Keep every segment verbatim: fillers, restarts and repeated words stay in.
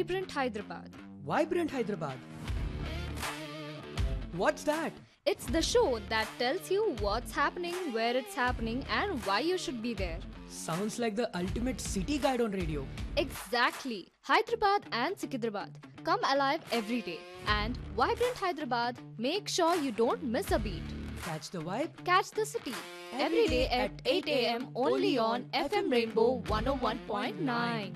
Vibrant Hyderabad. Vibrant Hyderabad. What's that? It's the show that tells you what's happening, where it's happening, and why you should be there. Sounds like the ultimate city guide on radio. Exactly. Hyderabad and Sikidrabad come alive every day. And Vibrant Hyderabad, make sure you don't miss a beat. Catch the vibe. Catch the city every day at eight a.m. only on F M Rainbow one oh one point nine.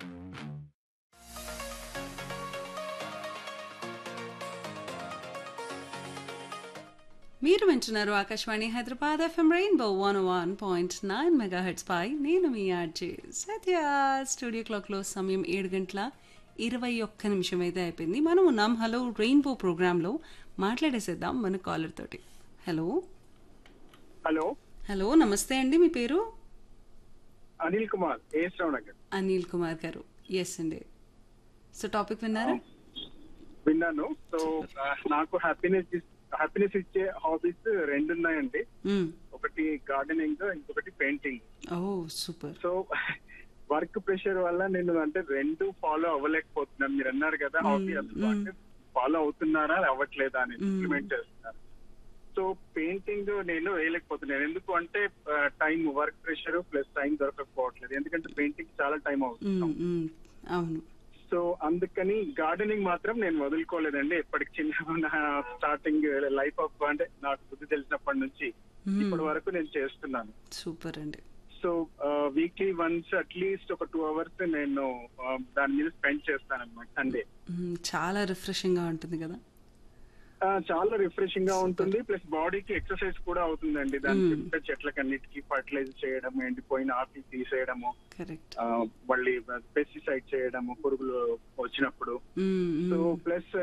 మీరు వింటున్నారు Akashvani Hyderabad FM rainbow one one point nine mega heads పై నేను మీ RJ సత్య. Studio క్లాక్లో సమయం ఏడు గంటల ఇరవై ఒక్క నిమిషం అయితే అయిపోయింది. మనం ఉన్నాం హలో రెయిన్బో ప్రోగ్రాంలో. మాట్లాడేసేద్దాం మన కాలర్ తోటి. హలో హలో హలో నమస్తే అండి, మీ పేరు? అనిల్ కుమార్, ఏ శ్రవణగర్. అనిల్ కుమార్ గారు, ఎస్ అండి. సో టాపిక్ విన్నారా? విన్నాను. సో నాకు హ్యాపీనెస్ హ్యాపీనెస్ ఇచ్చే హాబీస్ రెండు ఉన్నాయండి. ఒకటి గార్డెనింగ్, ఇంకొకటి పెయింటింగ్. ఓ సూపర్. సో వర్క్ ప్రెషర్ వల్ల నేను అంటే రెండు ఫాలో అవ్వలేకపోతున్నాను. మీరు అన్నారు కదా హాబీ, అంటే ఫాలో అవుతున్నారా అవ్వట్లేదా అని ఇంప్లిమెంట్ చేస్తున్నారు. సో పెయింటింగ్ నేను వేయలేకపోతున్నాను. ఎందుకు అంటే time, work pressure plus time దొరకకపోవట్లేదు. ఎందుకంటే పెయింటింగ్ చాలా టైం అవుతుంది. అవును. సో అందుకని గార్డెనింగ్ మాత్రం నేను వదులుకోలేదండి. ఎప్పటికి చిన్న స్టార్టింగ్ లైఫ్ ఆఫ్ అంటే నాకు బుద్ధి తెలిసినప్పటి నుంచి ఇప్పటి వరకు నేను చేస్తున్నాను. సూపర్ అండి. సో వీక్లీ వన్స్ అట్లీస్ట్ ఒక టూ అవర్స్ నేను దాని మీద స్పెండ్ చేస్తాను అనమాట సండే. చాలా రిఫ్రెషింగ్ గా ఉంటుంది కదా. చాలా రిఫ్రెషింగ్ గా ఉంటుంది, ప్లస్ బాడీకి ఎక్సర్సైజ్ కూడా అవుతుందండి. దాని చుట్టూ చెట్లకన్నిటికీ ఫర్టిలైజర్ చేయడము, ఎండిపోయిన ఆకులు తీసేయడము, మళ్ళీ పెస్టిసైడ్ చేయడము పురుగులు వచ్చినప్పుడు. సో ప్లస్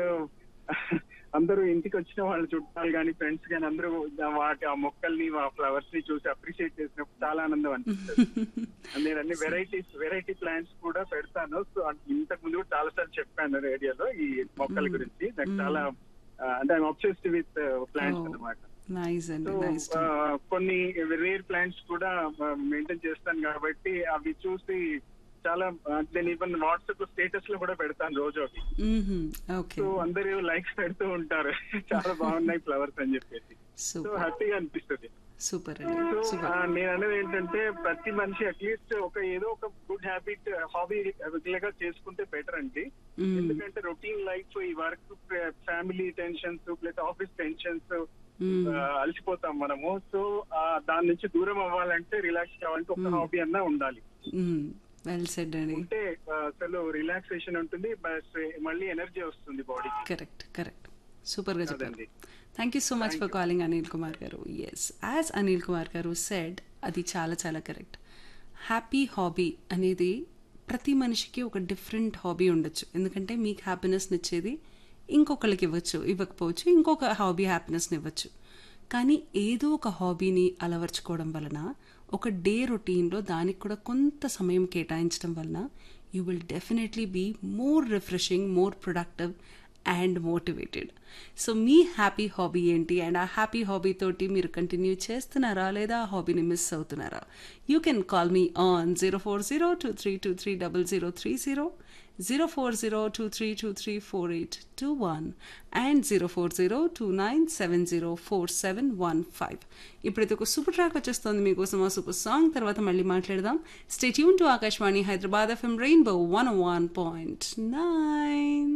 అందరూ ఇంటికి వచ్చిన వాళ్ళ చుట్టాలు కానీ ఫ్రెండ్స్ కానీ అందరూ వాటి ఆ మొక్కల్ని ఆ ఫ్లవర్స్ ని చూసి అప్రిషియేట్ చేసినప్పుడు చాలా ఆనందం అనిపిస్తుంది. నేను అన్ని వెరైటీస్ వెరైటీ ప్లాంట్స్ కూడా పెడతాను. సో ఇంతకు ముందు కూడా చాలా సార్లు చెప్పాను రేడియోలో ఈ మొక్కల గురించి. నాకు చాలా అంటే ఐఎమ్ అబ్సెస్డ్ విత్ ప్లాంట్స్ అన్నమాట. సో కొన్ని రేర్ ప్లాంట్స్ కూడా మెయింటైన్ చేస్తాను కాబట్టి అవి చూసి చాలా నేను ఈవెన్ వాట్సాప్ స్టేటస్ లో కూడా పెడతాను రోజు ఒకటి. సో అందరూ లైక్స్ పెడుతూ ఉంటారు, చాలా బాగున్నాయి ఫ్లవర్స్ అని చెప్పేసి. సో హ్యాపీగా అనిపిస్తుంది. సూపర్. సో నేను అనేది ఏంటంటే ప్రతి మనిషి అట్లీస్ట్ ఒక ఏదో ఒక గుడ్ హ్యాబిట్, హాబీ రెగ్యులర్ గా చేసుకుంటే బెటర్ అండి. ఎందుకంటే రొటీన్ లైఫ్, ఈ work, family tensions plus office tensions అలసిపోతాం మనము. సో దాని నుంచి దూరం అవ్వాలంటే, రిలాక్స్ కావాలంటే ఒక హాబీ అన్నా ఉండాలి. వెల్ సెడ్ అండి. అంటే అసలు రిలాక్సేషన్ ఉంటుంది, మళ్ళీ ఎనర్జీ వస్తుంది బాడీకి. కరెక్ట్ కరెక్ట్ సూపర్ గా చెప్పండి. Thank you so much for calling Anil Kumar గారు. ఎస్, యాజ్ అనిల్ కుమార్ గారు సెడ్, అది చాలా చాలా కరెక్ట్. హ్యాపీ హాబీ అనేది ప్రతి మనిషికి ఒక డిఫరెంట్ హాబీ ఉండొచ్చు. ఎందుకంటే మీకు హ్యాపీనెస్ని ఇచ్చేది ఇంకొకరికి ఇవ్వచ్చు, ఇవ్వకపోవచ్చు. ఇంకొక హాబీ హ్యాపీనెస్ని ఇవ్వచ్చు. కానీ ఏదో ఒక హాబీని అలవర్చుకోవడం వలన, ఒక డే రొటీన్లో దానికి కూడా కొంత సమయం కేటాయించడం వలన you will definitely be more refreshing, more productive and motivated. So me happy hobby ఏంటి, అండ్ ఆ హ్యాపీ హాబీ తోటి మీరు కంటిన్యూ చేస్తున్నారా లేదా ఆ హాబీని మిస్ అవుతున్నారా? You can call me on zero four zero two three two three double zero three zero, zero four zero two three two three four eight two one and zero four zero two nine seven zero four seven one five. ఇప్పుడైతే ఒక super track వచ్చేస్తుంది మీకోసం. ఆ super song తర్వాత మళ్ళీ మాట్లాడదాం. Stay tune to Akashvani Hyderabad FM rainbow one one point nine.